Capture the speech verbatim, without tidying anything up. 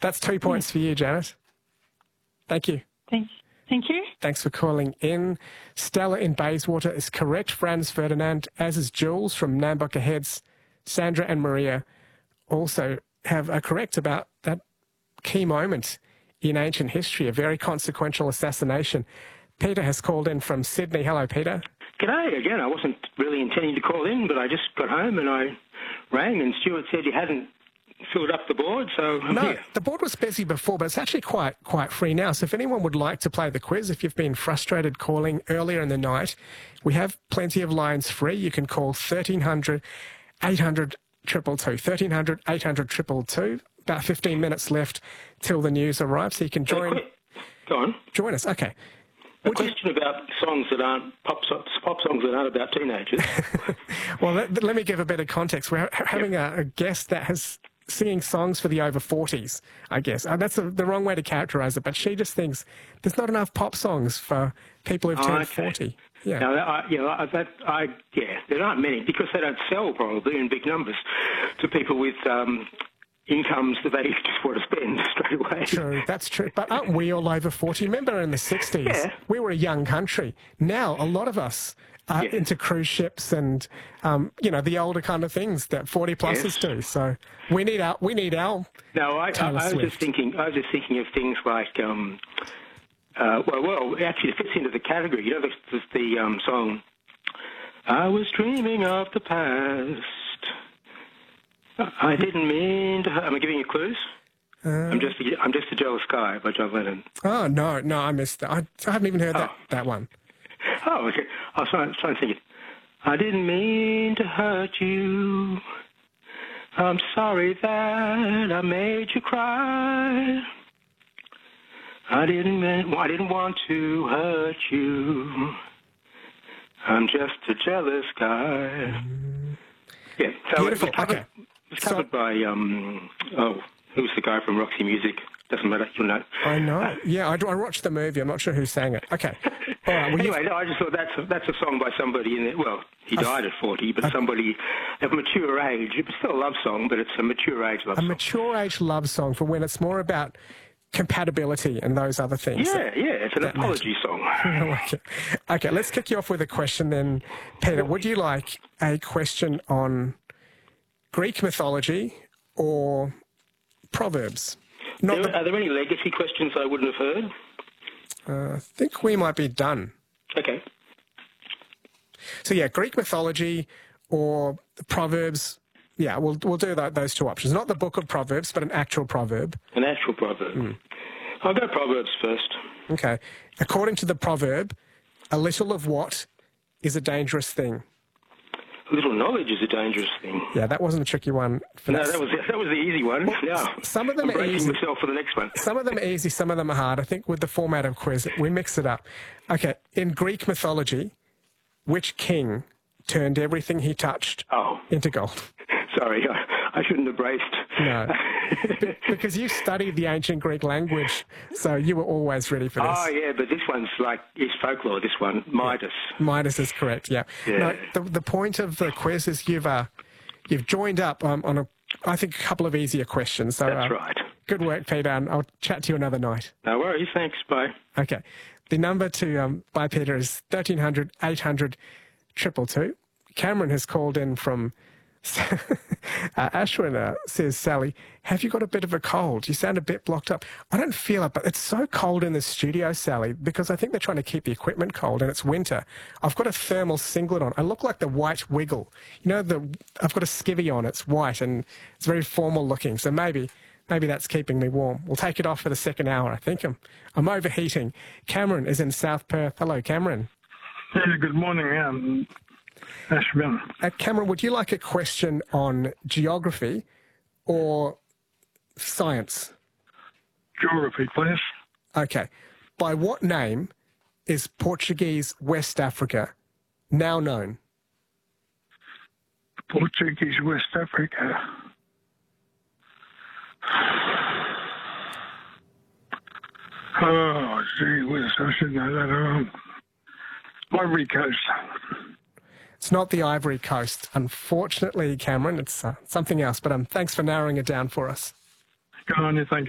That's two points for you, Janet. Thank you. Thank, thank you. Thanks for calling in. Stella in Bayswater is correct. Franz Ferdinand, as is Jules from Nambucca Heads. Sandra and Maria also have a correct about that key moment in ancient history, a very consequential assassination. Peter has called in from Sydney. Hello, Peter. G'day again. I wasn't really intending to call in, but I just got home and I rang and Stuart said you hadn't filled up the board, so I'm no, here. The board was busy before, but it's actually quite quite free now. So if anyone would like to play the quiz, if you've been frustrated calling earlier in the night, we have plenty of lines free. You can call thirteen hundred, eight hundred, two two two, thirteen hundred, eight hundred, two two two. About fifteen minutes left till the news arrives, so you can join. Go on. Join us. Okay. A Would question you... about songs that aren't pop, pop songs that aren't about teenagers. Well, let, let me give a bit of context. We're having a, a guest that has singing songs for the over forties, I guess. Uh, that's a, the wrong way to characterise it, but she just thinks there's not enough pop songs for people who've turned oh, okay. forty. Yeah. Now, I, you know, that, I, yeah, there aren't many because they don't sell probably in big numbers to people with um, incomes that they just want to spend straight away. True, that's true. But aren't we all over forty? Remember in the sixties, yeah. we were a young country. Now, a lot of us are yeah. into cruise ships and, um, you know, the older kind of things that forty-plussers yes. do. So we need our, we need our No, I, I, I was just thinking, I was just thinking of things like, um, uh, well, well, actually it fits into the category. You know, the, the um, song, I was dreaming of the past. I didn't mean to. Am I giving you clues? Uh, I'm just. A, I'm just a jealous guy by John Lennon. Oh no, no, I missed that. I, I haven't even heard oh. that that one. Oh, okay. I was trying, trying to think it. I didn't mean to hurt you. I'm sorry that I made you cry. I didn't. Mean, I didn't want to hurt you. I'm just a jealous guy. Mm. Yeah. So Beautiful. It was covered, okay. It was covered so, by um. Oh, who's the guy from Roxy Music? Doesn't matter. You'll know. I know. Uh, yeah, I, I watched the movie. I'm not sure who sang it. Okay. All right. Well, anyway, no, I just thought that's a, that's a song by somebody in it. Well, he died at forty, but somebody of mature age. It's still a love song, but it's a mature age love a song. A mature age love song for when it's more about compatibility and those other things. Yeah, that, yeah. It's an apology matter. song. okay. okay, let's kick you off with a question then, Peter. Would you like a question on Greek mythology or Proverbs? Not there, the, are there any legacy questions I wouldn't have heard? Uh, I think we might be done. Okay. So yeah, Greek mythology or Proverbs. Yeah, we'll we'll do that, those two options. Not the book of Proverbs, but an actual proverb. An actual proverb. Mm. I'll go Proverbs first. Okay. According to the proverb, a little of what is a dangerous thing? A little knowledge is a dangerous thing. Yeah, that wasn't a tricky one. For no, that. that was that was the easy one. Well, no, some of them I'm are easy. myself for the next one. Some of them are easy, some of them are hard. I think with the format of quiz, we mix it up. Okay, in Greek mythology, which king turned everything he touched oh. into gold? Sorry, I, I shouldn't have braced. No, because you studied the ancient Greek language, so you were always ready for this. Oh, yeah, but this one's like, it's folklore, this one, Midas. Yeah. Midas is correct, yeah. yeah. No, the, the point of the quiz is you've, uh, you've joined up um, on, a, I think, a couple of easier questions. So, That's uh, right. Good work, Peter, and I'll chat to you another night. No worries, thanks, bye. Okay. The number to um, buy Peter is thirteen hundred, eight hundred, two two two. Cameron has called in from... uh, Ashwin uh, says, Sally, have you got a bit of a cold? You sound a bit blocked up. I don't feel it, but it's so cold in the studio, Sally, because I think they're trying to keep the equipment cold and it's winter. I've got a thermal singlet on. I look like the White Wiggle. You know, the I've got a skivvy on. It's white and it's very formal looking. So maybe maybe that's keeping me warm. We'll take it off for the second hour. I think I'm, I'm overheating. Cameron is in South Perth. Hello, Cameron. Yeah, good morning. Um, Ashwin. Uh, Cameron, would you like a question on geography or science? Geography, please. Okay. By what name is Portuguese West Africa now known? Portuguese West Africa. Oh, gee whiz, I should know that. Um, Ivory Coast. It's not the Ivory Coast. Unfortunately, Cameron, it's uh, something else. But um, thanks for narrowing it down for us. Go on, thank you.